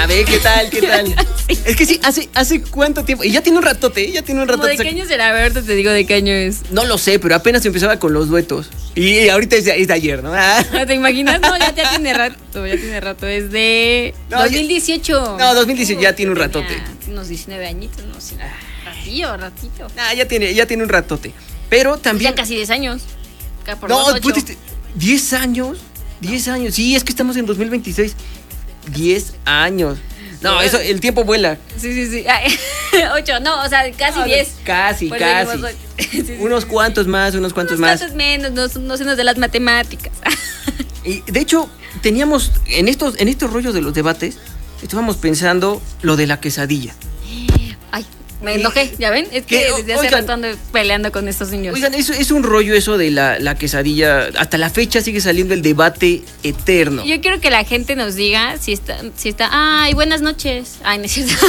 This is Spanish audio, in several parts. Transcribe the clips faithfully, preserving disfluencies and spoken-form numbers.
ver, ¿qué tal? ¿Qué tal? Sí. Es que sí, hace, hace cuánto tiempo. Y ya tiene un ratote, ya tiene un ratote. ¿De qué año será? A ver, ahorita te digo de qué año es. No lo sé, pero apenas empezaba con los duetos. Y ahorita es de, es de ayer, ¿no? Ah. ¿Te imaginas? No, ya, ya tiene rato, ya tiene rato. Es de no, dos mil dieciocho. No, dos mil dieciocho ya tiene un ratote. Ya, unos diecinueve añitos, no sé. Ratillo, ratito. Ah, ya tiene, ya tiene un ratote. Pero también. Ya casi diez años. Por no, pues, diez años. diez años. Sí, es que estamos en dos mil veintiséis. diez años. No, eso, el tiempo vuela. Sí, sí, sí. ocho, no, o sea, casi diez. No, casi, pues casi. Sí, sí, unos sí. cuantos más, unos cuantos unos más. Unos cuantos menos, no, no se nos de las matemáticas. Y de hecho, teníamos, en estos, en estos rollos de los debates, estábamos pensando lo de la quesadilla. Ay, me enojé, ¿ya ven? Es que desde hace oigan, rato ando peleando con estos niños. Oigan, eso es un rollo eso de la, la quesadilla. Hasta la fecha sigue saliendo el debate eterno. Yo quiero que la gente nos diga si está, si está, ay, buenas noches. Ay, no es cierto.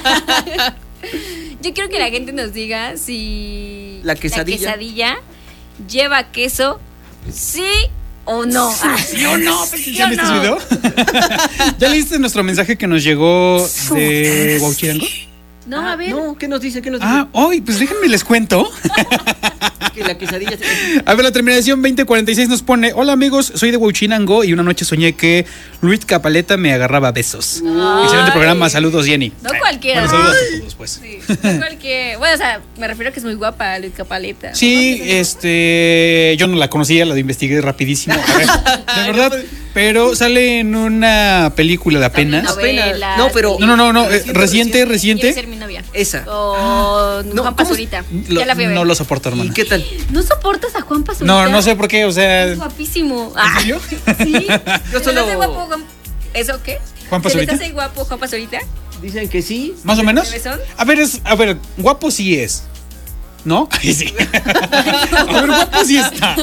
Yo quiero que la gente nos diga si la quesadilla, la quesadilla lleva queso, sí o no. ¿Sí o no? ¿Ya viste su video? ¿Ya leíste nuestro mensaje que nos llegó de Huauchirango? No, ah, a ver. No, ¿qué nos dice? ¿Qué nos dice? Ah, hoy, pues déjenme les cuento. Que la quesadilla se... A ver, la terminación veinte cuarenta y seis nos pone: hola amigos, soy de Huauchinango y una noche soñé que Luis Capaleta me agarraba besos. Ay. Excelente programa, saludos Jenny. No cualquiera. Bueno, saludos a todos, pues. Sí, no cualquiera. Bueno, o sea, me refiero a que es muy guapa Luis Capaleta. Sí, no, este, yo no la conocía, la investigué rapidísimo. A ver, de verdad, pero sale en una película de apenas. Novela, no, pero no, no, no, no, reciente, reciente. reciente. Quiere ser mi novia. Esa. Con no, Juan Pazurita. Lo, la no lo soporto, hermano. ¿Y qué tal? ¿No soportas a Juan Pazurita? No, no sé por qué, o sea. Es guapísimo. ¿En serio? Sí. Yo solo... ¿Se guapo Juan... ¿Eso qué? ¿Juan Pazurita? ¿Se les hace guapo Juan Pazurita? Dicen que sí. ¿Más o menos? A ver, es, a ver, guapo sí es. ¿No? Ahí sí. A ver, guapo sí está.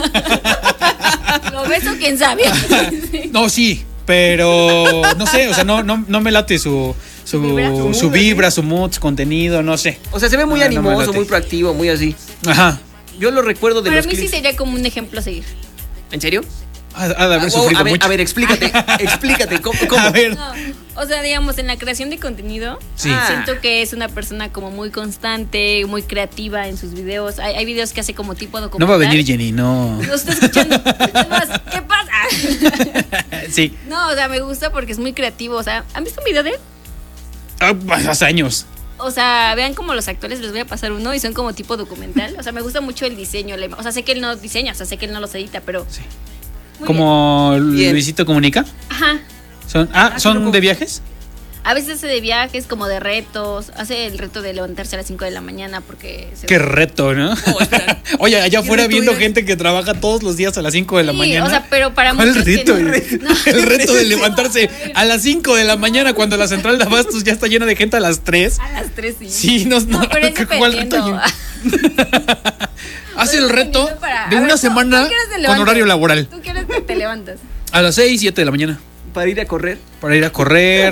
¿Lo ves o quién sabe? No, sí, pero no sé, o sea, no, no, no me late su... Su vibra, su, su, vibra, su mood, su contenido, no sé. O sea, se ve muy no, animoso, no muy proactivo, muy así. Ajá. Yo lo recuerdo de Para los mí clips. sí sería como un ejemplo a seguir. ¿En serio? Ha de haber ah, sufrido a ver, mucho. A ver, explícate, explícate, ¿cómo? cómo? A ver. No, o sea, digamos, en la creación de contenido, sí. siento que es una persona como muy constante, muy creativa en sus videos. Hay, hay videos que hace como tipo documental. No va a venir Jenny, no. No está escuchando. ¿Qué pasa? Sí. No, o sea, me gusta porque es muy creativo. O sea, ¿han visto un video de él? Ah, hace años. O sea, vean como los actores, les voy a pasar uno y son como tipo documental. O sea, me gusta mucho el diseño. O sea, sé que él no diseña, o sea, sé que él no los edita, pero... Sí. Como bien. Luisito Comunica. Ajá. Son, ah, ah ¿son de viajes? A veces hace de viajes, como de retos. Hace el reto de levantarse a las cinco de la mañana porque... Se Qué va. Reto, ¿no? Oh, oye, allá afuera viendo eres? gente que trabaja todos los días a las cinco de la sí, mañana. O sea, pero para ¿Cuál muchos reto? Que no, no. El reto de levantarse a las cinco de la mañana cuando la central de abastos ya está llena de gente a las tres. A las tres, sí. Sí, no, no, no pero es dependiendo. Hace el reto para, de ver, una ¿tú, semana ¿tú con horario laboral. ¿Tú quieres que te levantas? A las seis, siete de la mañana. Para ir a correr. Para ir a correr.